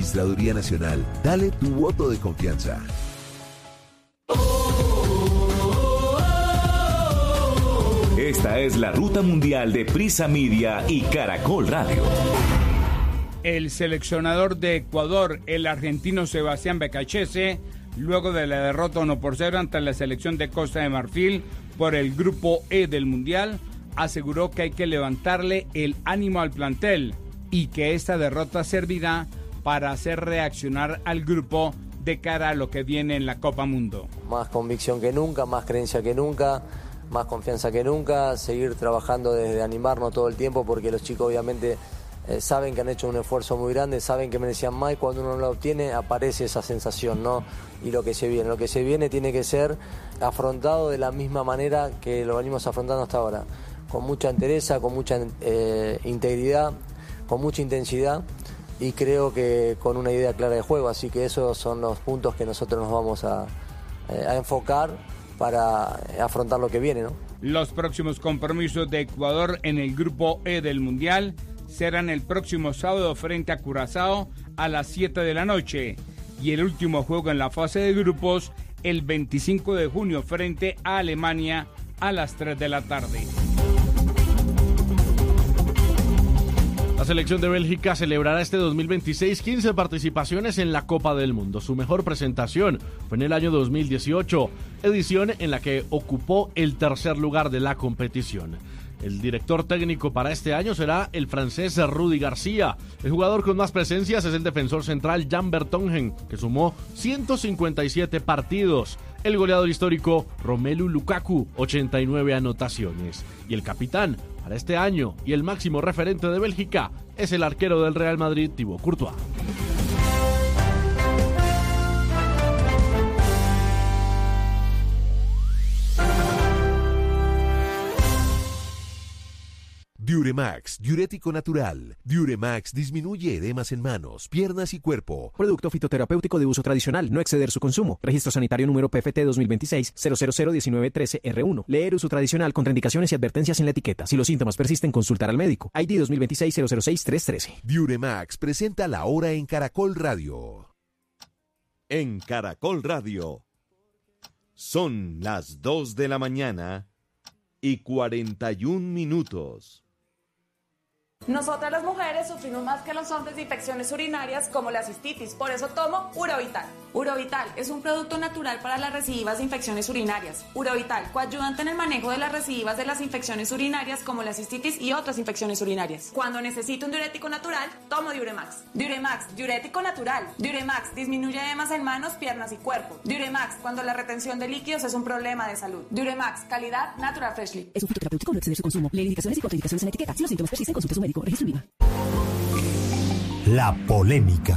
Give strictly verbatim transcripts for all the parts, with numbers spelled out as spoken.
Registraduría Nacional. Dale tu voto de confianza. Esta es la ruta mundial de Prisa Media y Caracol Radio. El seleccionador de Ecuador, el argentino Sebastián Becachese, luego de la derrota uno por cero ante la selección de Costa de Marfil por el grupo E del Mundial, aseguró que hay que levantarle el ánimo al plantel y que esta derrota servirá para hacer reaccionar al grupo de cara a lo que viene en la Copa Mundo. Más convicción que nunca, más creencia que nunca, más confianza que nunca, seguir trabajando desde animarnos todo el tiempo, porque los chicos obviamente eh, saben que han hecho un esfuerzo muy grande, saben que merecían más, y cuando uno lo obtiene aparece esa sensación, ¿no? Y lo que se viene, lo que se viene tiene que ser afrontado de la misma manera que lo venimos afrontando hasta ahora, con mucha entereza, con mucha eh, integridad, con mucha intensidad, y creo que con una idea clara de juego, así que esos son los puntos que nosotros nos vamos a, eh, a enfocar para afrontar lo que viene, ¿no? Los próximos compromisos de Ecuador en el grupo E del Mundial serán el próximo sábado frente a Curazao a las siete de la noche y el último juego en la fase de grupos el veinticinco de junio frente a Alemania a las tres de la tarde. La selección de Bélgica celebrará este dos mil veintiséis quince participaciones en la Copa del Mundo. Su mejor presentación fue en el año dos mil dieciocho, edición en la que ocupó el tercer lugar de la competición. El director técnico para este año será el francés Rudy García. El jugador con más presencias es el defensor central Jan Vertonghen, que sumó ciento cincuenta y siete partidos. El goleador histórico Romelu Lukaku, ochenta y nueve anotaciones. Y el capitán para este año y el máximo referente de Bélgica es el arquero del Real Madrid, Thibaut Courtois. Diuremax, diurético natural. Diuremax disminuye edemas en manos, piernas y cuerpo. Producto fitoterapéutico de uso tradicional, no exceder su consumo. Registro sanitario número P F T dos mil veintiséis cero cero cero diecinueve trece R uno. Leer uso tradicional, contraindicaciones y advertencias en la etiqueta. Si los síntomas persisten, consultar al médico. I D dos mil veintiséis cero cero seis tres trece. Diuremax presenta la hora en Caracol Radio. En Caracol Radio son las dos de la mañana y cuarenta y un minutos. Nosotras las mujeres sufrimos más que los hombres de infecciones urinarias como la cistitis, por eso tomo Urovital. Urovital es un producto natural para las recidivas de infecciones urinarias. Urovital, coayudante en el manejo de las recidivas de las infecciones urinarias como la cistitis y otras infecciones urinarias. Cuando necesito un diurético natural, tomo Diuremax. Diuremax, diurético natural. Diuremax disminuye edemas en manos, piernas y cuerpo. Diuremax, cuando la retención de líquidos es un problema de salud. Diuremax, calidad Natural Freshly. Es un fitoterapéutico, no exceder su consumo. Lee indicaciones y contraindicaciones en la etiqueta. Si los síntomas persisten, consulte a su médico. Registro IVA. La polémica.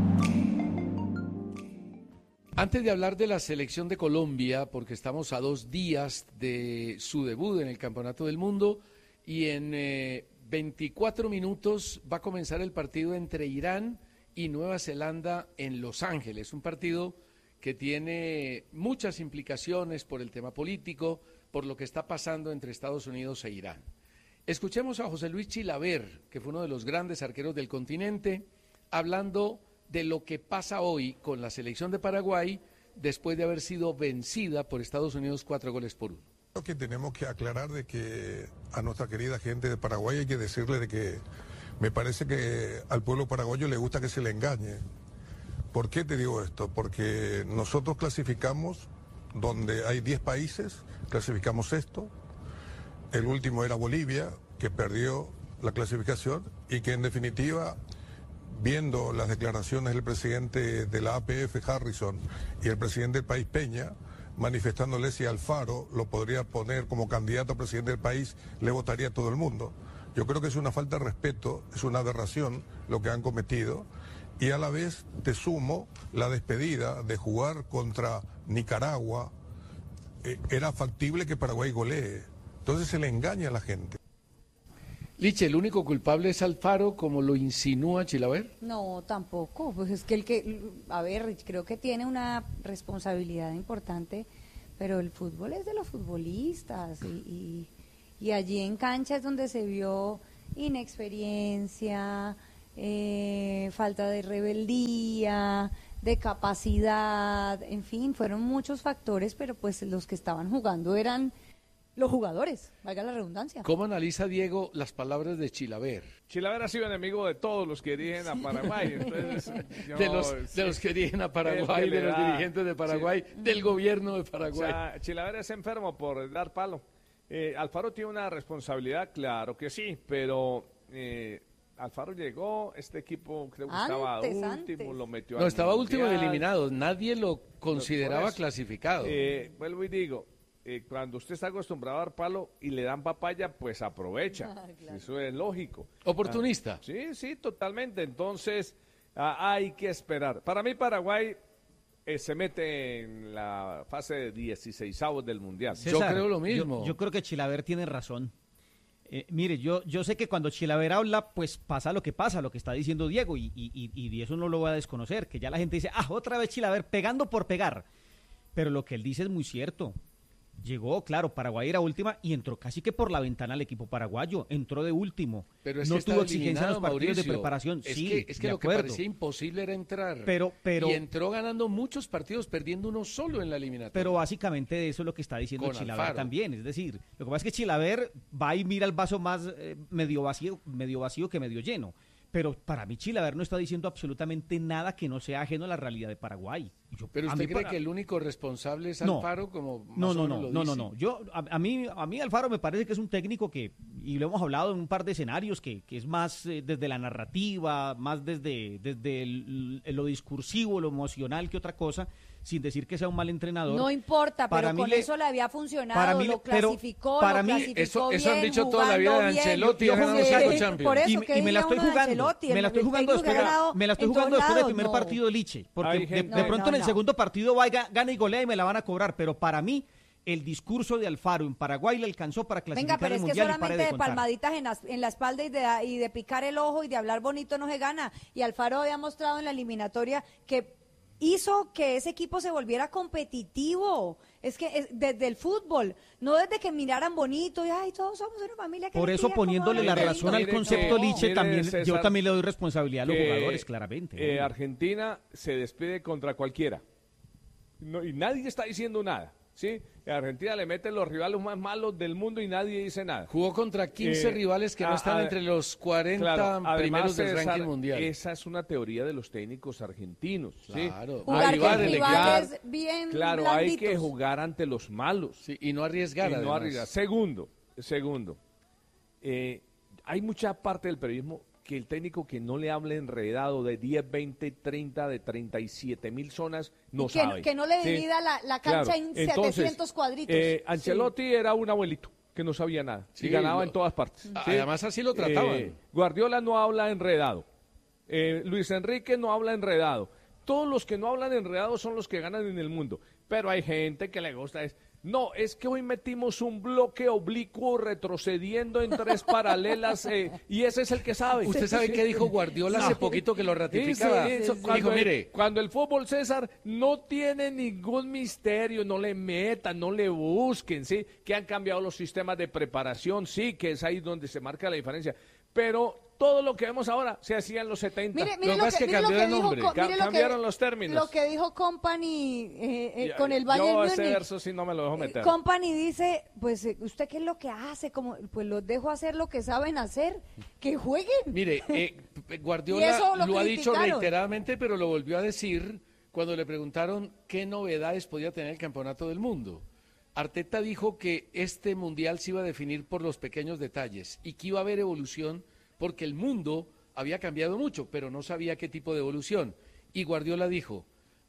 Antes de hablar de la selección de Colombia, porque estamos a dos días de su debut en el Campeonato del Mundo y en eh, veinticuatro minutos va a comenzar el partido entre Irán y Nueva Zelanda en Los Ángeles, un partido que tiene muchas implicaciones por el tema político, por lo que está pasando entre Estados Unidos e Irán. Escuchemos a José Luis Chilaver, que fue uno de los grandes arqueros del continente, hablando de lo que pasa hoy con la selección de Paraguay después de haber sido vencida por Estados Unidos cuatro goles por uno. Creo que tenemos que aclarar de que a nuestra querida gente de Paraguay hay que decirle de que me parece que al pueblo paraguayo le gusta que se le engañe. ¿Por qué te digo esto? Porque nosotros clasificamos donde hay diez países, clasificamos esto. El último era Bolivia, que perdió la clasificación y que en definitiva, viendo las declaraciones del presidente de la A P F, Harrison, y el presidente del país, Peña, manifestándole si Alfaro lo podría poner como candidato a presidente del país, le votaría a todo el mundo. Yo creo que es una falta de respeto, es una aberración lo que han cometido, y a la vez te sumo la despedida de jugar contra Nicaragua. Eh, era factible que Paraguay golee. Entonces se le engaña a la gente. Liche, ¿el único culpable es Alfaro, como lo insinúa Chilaver? No, tampoco. Pues es que el que, a ver, creo que tiene una responsabilidad importante, pero el fútbol es de los futbolistas y, y, y allí en cancha es donde se vio inexperiencia, eh, falta de rebeldía, de capacidad, en fin, fueron muchos factores, pero pues los que estaban jugando eran los jugadores, valga la redundancia. ¿Cómo analiza Diego las palabras de Chilaver? Chilaver ha sido enemigo de todos los que dirigen a Paraguay. Entonces, yo, de, los, sí, de los que dirigen a Paraguay, de los da, dirigentes de Paraguay, sí, del gobierno de Paraguay. O sea, Chilaver es enfermo por dar palo. Eh, Alfaro tiene una responsabilidad, claro que sí, pero eh, Alfaro llegó, este equipo creo que antes, estaba último, antes. lo metió No, al estaba mundial. último de eliminados, nadie lo consideraba clasificado. Eh, vuelvo y digo, eh, cuando usted está acostumbrado a dar palo y le dan papaya, pues aprovecha. Ah, claro. Eso es lógico. ¿Oportunista? Ah, sí, sí, totalmente. Entonces, ah, hay que esperar. Para mí, Paraguay eh, se mete en la fase de dieciseisavos del Mundial. César, yo creo lo mismo. Yo, yo creo que Chilaver tiene razón. Eh, mire, yo, yo sé que cuando Chilaver habla, pues pasa lo que pasa, lo que está diciendo Diego, y, y, y, y eso no lo voy a desconocer, que ya la gente dice, ah, otra vez Chilaver, pegando por pegar. Pero lo que él dice es muy cierto. Llegó, claro, Paraguay era última y entró casi que por la ventana el equipo paraguayo, entró de último. Pero es no que tuvo exigencia en los partidos Mauricio, de preparación. Es sí, que, es que lo acuerdo. que parecía imposible era entrar. Pero, pero, y entró ganando muchos partidos, perdiendo uno solo en la eliminatoria. Pero básicamente eso es lo que está diciendo Con Chilaver Alfaro. También. Es decir, lo que pasa es que Chilaver va y mira el vaso más eh, medio vacío, medio vacío que medio lleno. Pero para mí Chilaver no está diciendo absolutamente nada que no sea ajeno a la realidad de Paraguay. Yo, ¿Pero usted cree para... que el único responsable es Alfaro? No, como más no, no, o no, lo no, dice? no, no. Yo, a, a, mí, a mí Alfaro me parece que es un técnico que, y lo hemos hablado en un par de escenarios, que, que es más eh, desde la narrativa, más desde, desde el, el, lo discursivo, lo emocional que otra cosa, sin decir que sea un mal entrenador. No importa, para pero con le, eso le había funcionado, para mí, lo clasificó, para lo mí, clasificó eso, bien, eso han dicho toda la vida de Ancelotti, yo, ha ganado cinco Champions. Por eso, y, y me la estoy jugando, de me la estoy jugando después, me la estoy jugando después del primer no. partido de Liche, porque de, no, de pronto no, en el no. segundo partido vaya, gana y golea y me la van a cobrar, pero para mí el discurso de Alfaro en Paraguay le alcanzó para clasificar Venga, pero el es que mundial solamente y pare de, de contar. palmaditas en la, en la espalda y de, y de picar el ojo y de hablar bonito no se gana. Y Alfaro había mostrado en la eliminatoria que hizo que ese equipo se volviera competitivo. Es que es desde el fútbol, no desde que miraran bonito y ay, todos somos una familia que por eso poniéndole la razón al concepto que, Liche, también César, yo también le doy responsabilidad a los que, jugadores, claramente. Eh, Argentina se despide contra cualquiera. No, y nadie está diciendo nada. ¿Sí? Argentina le mete los rivales más malos del mundo y nadie dice nada. Jugó contra quince eh, rivales que no están a, entre los cuarenta claro, primeros del ranking esa, mundial. Esa es una teoría de los técnicos argentinos. Claro. ¿Sí? Jugar hay, con rivales bien claro, blanditos. Hay que jugar ante los malos. Sí, y no arriesgar. Y no arriesgar. Segundo, segundo eh, hay mucha parte del periodismo que el técnico que no le hable enredado de diez, veinte, treinta, de treinta y siete mil zonas, no que, sabe. Que no le divida ¿sí? la, la cancha claro. en Entonces, setecientos cuadritos. Eh, Ancelotti sí. era un abuelito que no sabía nada sí, y ganaba lo, en todas partes. ¿sí? Además así lo trataban. Eh, Guardiola no habla enredado. Eh, Luis Enrique no habla enredado. Todos los que no hablan enredado son los que ganan en el mundo. Pero hay gente que le gusta es no, es que hoy metimos un bloque oblicuo retrocediendo en tres paralelas eh, y ese es el que sabe. ¿Usted sabe qué dijo Guardiola no. hace poquito que lo ratificaba? Sí, sí, eso, sí, cuando, dijo, mire, cuando el fútbol, César, no tiene ningún misterio, no le metan, no le busquen, sí, que han cambiado los sistemas de preparación, sí, que es ahí donde se marca la diferencia, pero todo lo que vemos ahora se hacía en los setenta. Mire, mire lo, lo que, que mire cambió lo que de nombre, dijo, ca cambiaron que, los términos. Lo que dijo Company eh, eh, ya, con el Bayern Yo Múnich. ese verso sí no me lo dejo meter. Company dice, pues, ¿usted qué es lo que hace? Como, pues los dejo hacer lo que saben hacer, que jueguen. Mire, eh, Guardiola lo, lo ha dicho reiteradamente, pero lo volvió a decir cuando le preguntaron qué novedades podía tener el Campeonato del Mundo. Arteta dijo que este Mundial se iba a definir por los pequeños detalles y que iba a haber evolución porque el mundo había cambiado mucho, pero no sabía qué tipo de evolución. Y Guardiola dijo,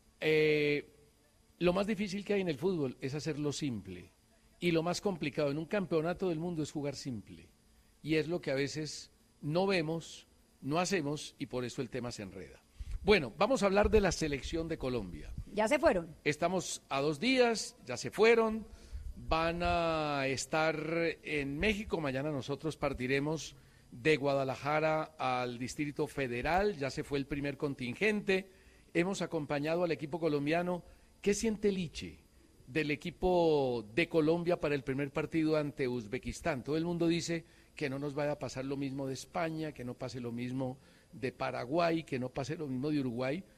eh, lo más difícil que hay en el fútbol es hacerlo simple. Y lo más complicado en un campeonato del mundo es jugar simple. Y es lo que a veces no vemos, no hacemos, y por eso el tema se enreda. Bueno, vamos a hablar de la selección de Colombia. Ya se fueron. Estamos a dos días, ya se fueron, van a estar en México, mañana nosotros partiremos de Guadalajara al Distrito Federal, ya se fue el primer contingente, hemos acompañado al equipo colombiano. ¿Qué siente Liche del equipo de Colombia para el primer partido ante Uzbekistán? Todo el mundo dice que no nos vaya a pasar lo mismo de España, que no pase lo mismo de Paraguay, que no pase lo mismo de Uruguay,